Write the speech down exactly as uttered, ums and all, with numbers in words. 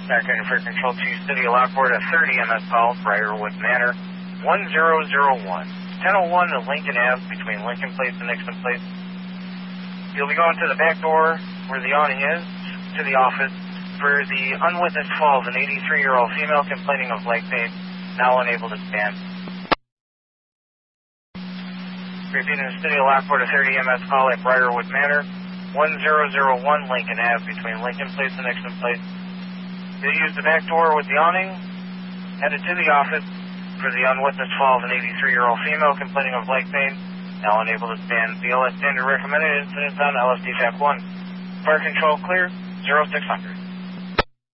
Back in for control to City of Lockport at thirty M S call, Briarwood Manor, one zero zero one. ten oh one to Lincoln Avenue between Lincoln Place and Nixon Place. You'll be going to the back door where the awning is, to the office, for the unwitnessed fall of an eighty-three-year-old female complaining of leg pain, now unable to stand. Repeating the City of Lockport at thirty M S call at Briarwood Manor, one zero zero one Lincoln Avenue between Lincoln Place and Nixon Place. You'll use the back door with the awning, headed to the office for the unwitnessed fall of an eighty-three-year-old female complaining of leg pain, now unable to stand. B L S standard recommended incidents on L S D F A C one. Fire control clear, zero six hundred.